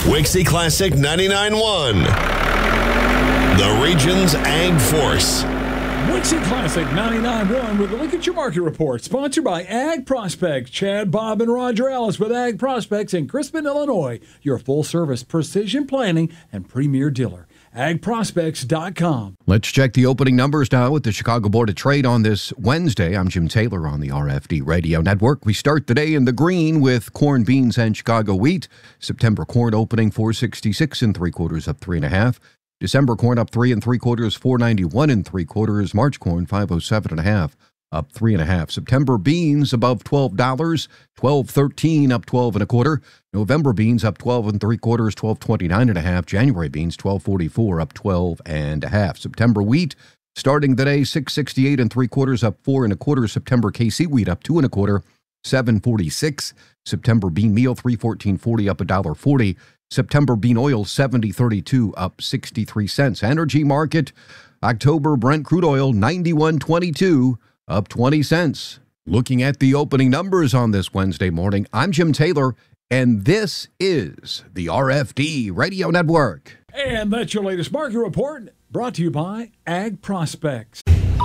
Wixie Classic 99.1. The region's Ag Force. Wixie Classic 99.1 with the Look at Your Market Report, sponsored by Ag Prospects. Chad, Bob, and Roger Ellis with Ag Prospects in Crispin, Illinois. Your full-service precision planning and premier dealer. AgProspects.com. Let's check the opening numbers now with the Chicago Board of Trade on this Wednesday. I'm Jim Taylor on the RFD Radio Network. We start the day in the green with corn, beans, and Chicago wheat. September corn opening 466 3/4, up 3.5. December corn up 3 3/4, 491 3/4. March corn 507.5, up 3.5. September beans above $12, 12.13, up 12 1/4. November beans up 12 3/4, 12.29.5. January beans 12.44, up 12 1/2. September wheat starting the day 668 3/4, up 4 1/4. September KC wheat up 2 1/4, 7.46. September bean meal 314.40, up $1.40. September bean oil 70.32, up 63 cents. Energy market, October Brent crude oil 91.22, up 20 cents. Looking at the opening numbers on this Wednesday morning, I'm Jim Taylor, and this is the RFD Radio Network. And that's your latest market report, brought to you by Ag Prospects.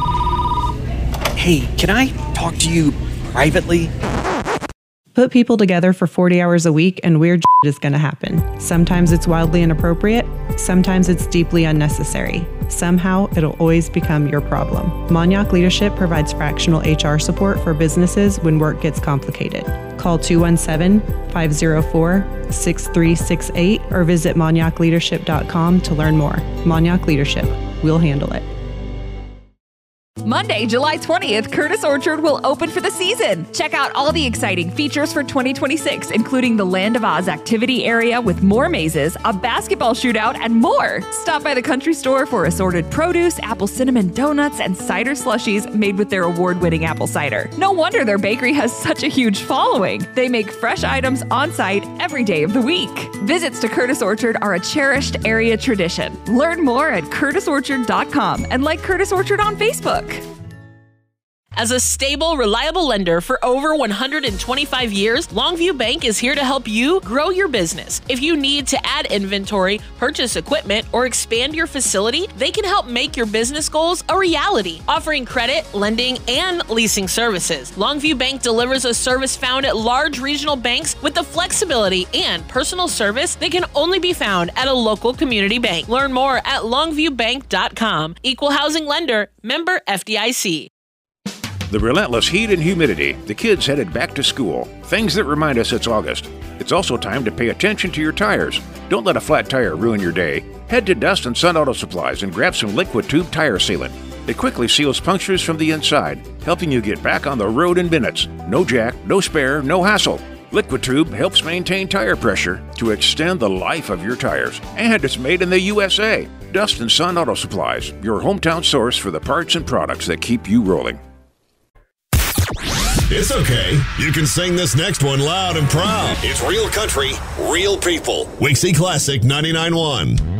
Hey, can I talk to you privately? Put people together for 40 hours a week and weird shit is going to happen. Sometimes it's wildly inappropriate. Sometimes it's deeply unnecessary. Somehow it'll always become your problem. Monyac Leadership provides fractional HR support for businesses when work gets complicated. Call 217-504-6368 or visit monyacleadership.com to learn more. Monyac Leadership. We'll handle it. Monday, July 20th, Curtis Orchard will open for the season. Check out all the exciting features for 2026, including the Land of Oz activity area with more mazes, a basketball shootout, and more. Stop by the country store for assorted produce, apple cinnamon donuts, and cider slushies made with their award-winning apple cider. No wonder their bakery has such a huge following. They make fresh items on site every day of the week. Visits to Curtis Orchard are a cherished area tradition. Learn more at curtisorchard.com and like Curtis Orchard on Facebook. As a stable, reliable lender for over 125 years, Longview Bank is here to help you grow your business. If you need to add inventory, purchase equipment, or expand your facility, they can help make your business goals a reality, offering credit, lending, and leasing services. Longview Bank delivers a service found at large regional banks with the flexibility and personal service that can only be found at a local community bank. Learn more at longviewbank.com. Equal housing lender, member FDIC. The relentless heat and humidity, the kids headed back to school, things that remind us it's August. It's also time to pay attention to your tires. Don't let a flat tire ruin your day. Head to Dust and Sun Auto Supplies and grab some Liquid Tube tire sealant. It quickly seals punctures from the inside, helping you get back on the road in minutes. No jack, no spare, no hassle. Liquid Tube helps maintain tire pressure to extend the life of your tires. And it's made in the USA. Dust and Sun Auto Supplies, your hometown source for the parts and products that keep you rolling. It's okay. You can sing this next one loud and proud. It's real country, real people. Wixie Classic 99.1.